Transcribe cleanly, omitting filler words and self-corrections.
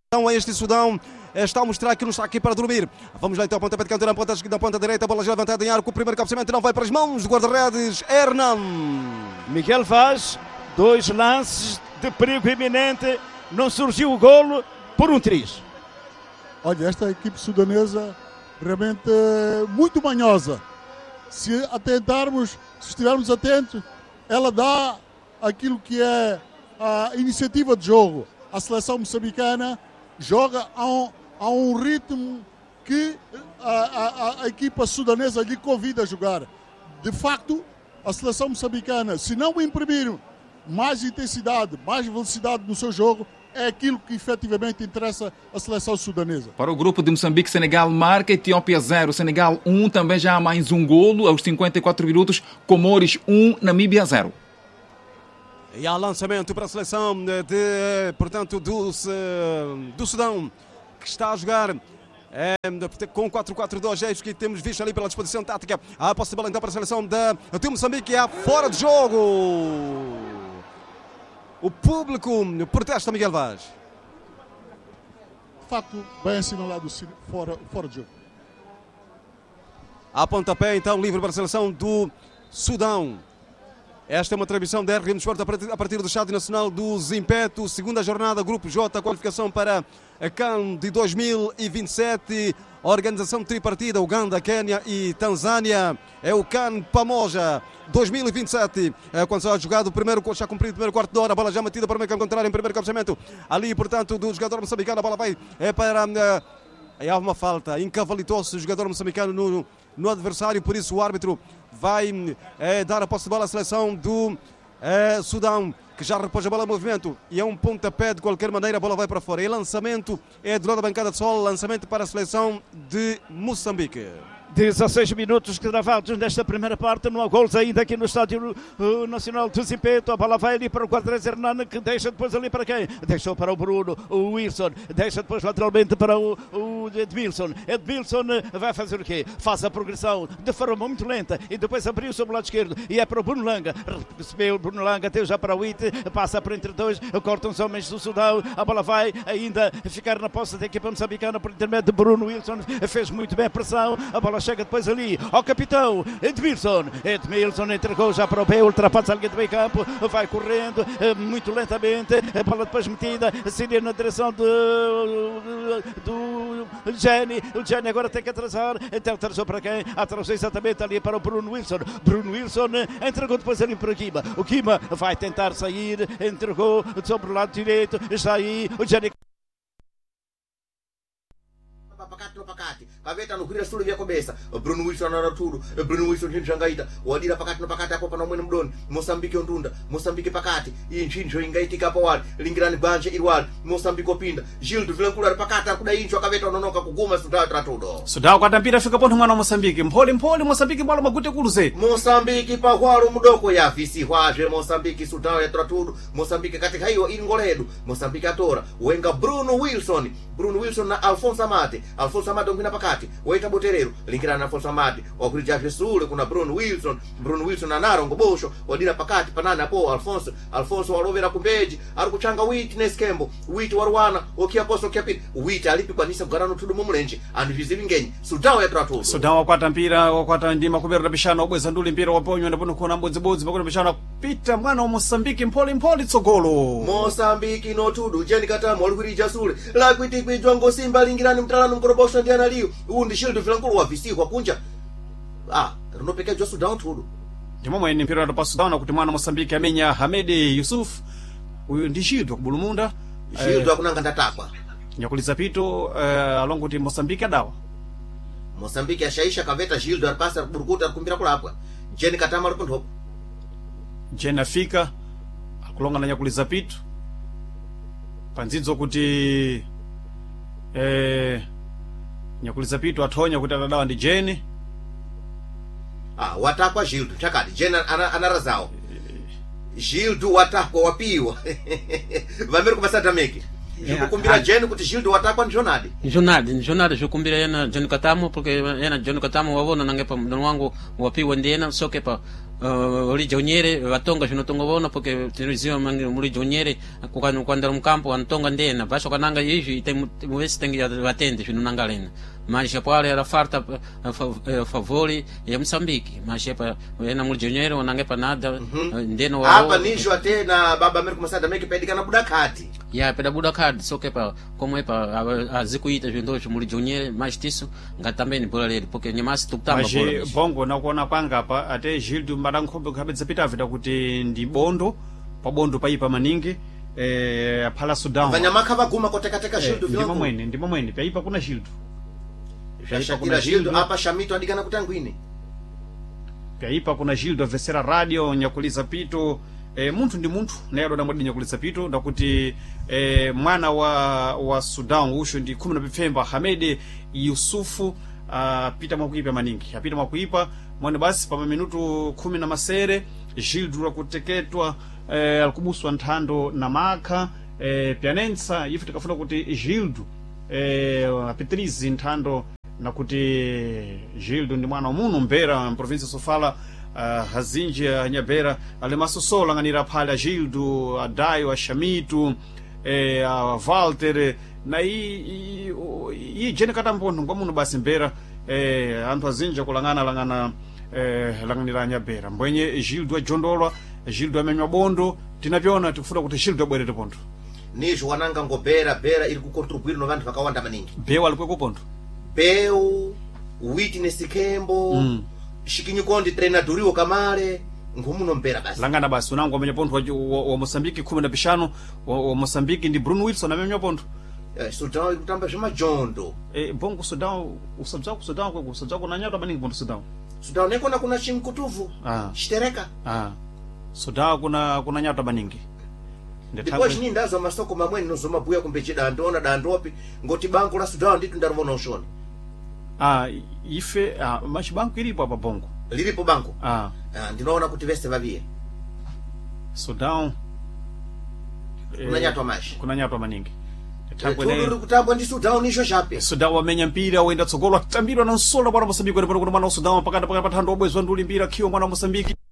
Então este Sudão está a mostrar que não está aqui para dormir. Vamos lá então, pontapé de canto na ponta direita, a bola já levantada em arco, o primeiro cabeceamento não vai para as mãos do guarda-redes Hernan. Miguel Vaz, 2 lances de perigo iminente, não surgiu o golo por um triz. Olha, esta equipe sudanesa realmente muito manhosa. Se estivermos atentos, ela dá aquilo que é a iniciativa de jogo. A seleção moçambicana joga a um ritmo que a equipa sudanesa lhe convida a jogar. De facto, a seleção moçambicana, se não imprimir mais intensidade, mais velocidade no seu jogo, é aquilo que efetivamente interessa a seleção sudanesa. Para o grupo de Moçambique, Senegal marca, Etiópia 0, Senegal 1, também já há mais um golo aos 54 minutos, Comores 1, Namíbia 0. E há lançamento para a seleção portanto, do Sudão, que está a jogar com 4-4-2, é isso que temos visto ali pela disposição tática. A posse de bola então para a seleção do Moçambique, é fora de jogo. O público protesta, Miguel Vaz. De facto, bem assinalado fora de jogo. A pontapé então livre para a seleção do Sudão. Esta é uma transmissão da RN Sport a partir do Estádio Nacional do Zimpeto, segunda jornada, Grupo J, qualificação para a CAN de 2027, organização tripartida, Uganda, Quênia e Tanzânia, é o CAN Pamoja 2027, quando se ha jogado o primeiro, já cumprido o primeiro quarto de hora, a bola já metida para o meio campo contrário em primeiro cabeceamento, ali portanto do jogador moçambicano, a bola vai para... Aí há uma falta, encavalitou-se o jogador moçambicano no adversário, por isso o árbitro vai dar a posse de bola à seleção do Sudão, que já repôs a bola em movimento e é um pontapé de qualquer maneira, a bola vai para fora. E lançamento é do lado da bancada de sol, lançamento para a seleção de Moçambique. 16 minutos gravados nesta primeira parte, não há gols ainda aqui no Estádio Nacional do Zimpeto. A bola vai ali para o guarda-redes Hernan, que deixa depois ali para quem? Deixou para o Bruno, o Wilson, deixa depois lateralmente para o Edmilson. Edmilson vai fazer o quê? Faz a progressão de forma muito lenta e depois abriu sobre o lado esquerdo e é para o Bruno Langa. Recebeu o Bruno Langa, até já para o Witt, passa por entre dois, cortam os homens do Sudão. A bola vai ainda ficar na posse da equipa moçambicana por intermédio de Bruno Wilson. Fez muito bem a pressão, a bola chega depois ali ao capitão Edmilson. Edmilson entregou já para o pé, ultrapassa a linha do meio campo, vai correndo muito lentamente, a bola depois metida, seria na direção do Jenny. O Jenny agora tem que atrasar, então atrasou para quem? Atrasou exatamente ali para o Bruno Wilson. Bruno Wilson entregou depois ali para o Kima. O Kima vai tentar sair, entregou sobre o lado direito, está aí o Jenny. Pakati kaveta nogwira sulu vya kobesa Bruno Wilson ana tudo Bruno Wilson njangaita wadira pakati apo pana mwene mdoni Moçambique ondunda Moçambique pakati inchinjo ingaitika pawali lingirani banje irwali Moçambique opinda Gildo Vilancular pakati akuda incho akaveta ononoka kuguma Sudão tratudo Sudão kwatampira fika ponto mwana Moçambique mpoli Moçambique bola magute kuluze Moçambique pahwalo mudoko ya visi hwaje Moçambique Sudão ya tratudo Moçambique katika hiyo ingoledo Moçambique atora wenga Bruno Wilson na Alfonso Amate ongwina pakati waita boterero linkirana na Alfonso Amate wakurija vesule kuna Bruno Wilson anaro ngobosho wadira pakati panana apo Alfonso walovera kumbeji ari kuchanga Witness Kembo Wit warwana okiaposto kiapiti Wit alipikwanisa kugarano tudu mumulenje andi vizivi ngenyi Sudão ya tratudo Sudão wakwata mpira wakwata ndima kubera bishana obweza nduli mpira waponywa ndapono kuona mbodzibodzi pakona bishana pita mwana wa Moçambique mpoli tsogolo Moçambique no tudu jeni katamu walikurija sule lakwiti kwijwa ngosimba lingirani mtalano mkorobosho ndiana liyo undi Gildo Vilancular wavisihwa kunja rinopekedzwa Sudão tudo ndimomwe ni mpira pa Sudão kuti mwana Moçambique amenya Hamedi Yusuf uyu ndi Gildo kubulumunda Gildo akunanga ndatakwa nyakuliza pito alongo kuti Moçambique adawa Moçambique ashaisha kaveta Gildo aripasa burkuta arikumbira kulapwa jeni katama aripundhopo jeni afika akulonga na nyakuliza pito panzidzo kuti nyakuliza pito athonya kuti atadawa ndi jeni watakwa Gildo chakati jeni anarazawo Gildo watakwa wapiwa vamere kupasata meke Kukumbira jeni kuti Gildo watakwa njonadi zvokumbira yena John Katamo porque yena John Katamo wavona nange pa mdano wangu wapiwa ndiena soke pa ulijonyere vatonga zvinotonga vona porque tinoziva mulijonyere kukwandira mukampo wanotonga ndena vasho kananga izvi muvesi tengi vatende zvinonanga lena mas pale era farta favori ya Moçambique mas ena mulijonyere wanange panada ndeno hapa nisho atena baba Amerika Masada meke pedikana budakati ya peda budakati soke pa como pa azikuita zvindosho mulijonyere mas tiso ngatambeni bola leli porque nyamasi tukutamba bola bongo nakuona kwanga pa ate Gildo madankhombe khabedza pitavita kuti ndi bondo pa bondo paipa maningi phala Sudan vanyamaka vaguma kotekateka Gildo ndi momwene paipa kuna Gildo Shakira Gildo apa Shamito adigana kutangwini paipa kuna Gildo avesera radio nyakuliza pito munthu ndi munthu naye adamwadi nyakuliza pito ndakuti mwana wa Sudan usho ndi 10 Pemba Hamede Yusufu apita mwakuipa maningi apita mwakuipa mwana basi pa minutu 10 na masere Gildo akuteketwa alikubuswa nthando na makha pianensa ife tikafuna kuti Gildo apitirize nthando nakuti Gildo ndi mwana muno mbera province Sofala hazinji anyabera alemasosola nganira phala Gildo adayo ashamitu Walter na i jene katambondo ngomuno basi mbera anthu azinja kulangana langanira anyabera mbwenye Gildo ajondolwa Gildo amenywa bondo tinapyona tikufuna kuti Gildo abwerere pondo nisho wananga ngobera iri kukontribuira no vantu vakawanda maningi bewa alikweko pondo Peu Witness Kembo Shikinyukondi treinaduriwo kamale ngumuno mbera basi langana basi unango amenya pondo wa Moçambique 15 wa Moçambique ndi Bruno Wilson amenya pondo Sudan ikutamba zvema jondo bongo Sudan usabza kunanyata maningi pondo Sudan nekona kuna chimkutuvu chitereka Sudan kuna nyata maningi ndipo chini ndazo masoko mamweni nozoma buya kumbeche dandona dandopi ngoti banko la Sudan nditu ndaruvona ushoni ife machibanko ilipo apa bongo lilipo banko ndinaona kuti veste vavie Sudan kunanyatwa maningi kutambwa ndi Sudan nisho chape Sudan wamenya mpira wenda tsogolo atambirwa na nsola bwana Moçambique ndipo kuna mwana wa Sudan pakati pathando obwezwa ndi ulimbira khiyo mwana wa Moçambique